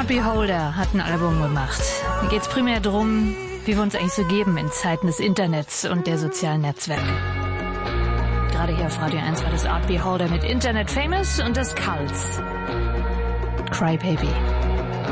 Art Beholder hat ein Album gemacht. Hier geht's primär darum, wie wir uns eigentlich so geben in Zeiten des Internets und der sozialen Netzwerke. Gerade hier auf Radio 1 war das Art Beholder mit Internet Famous und das Cults. Cry Baby.